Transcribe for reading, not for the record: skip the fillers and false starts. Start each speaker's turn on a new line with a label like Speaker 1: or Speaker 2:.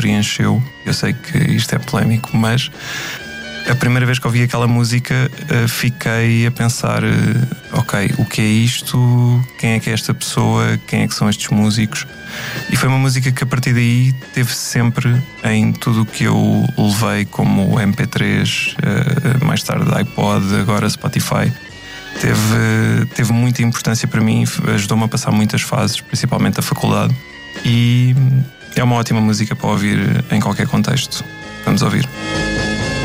Speaker 1: preencheu. Eu sei que isto é polémico, mas a primeira vez que ouvi aquela música fiquei a pensar: ok, o que é isto? Quem é que é esta pessoa? Quem é que são estes músicos? E foi uma música que a partir daí teve sempre em tudo o que eu levei, como MP3, mais tarde iPod, agora Spotify. Teve muita importância para mim, ajudou-me a passar muitas fases, principalmente a faculdade. E é uma ótima música para ouvir em qualquer contexto. Vamos ouvir.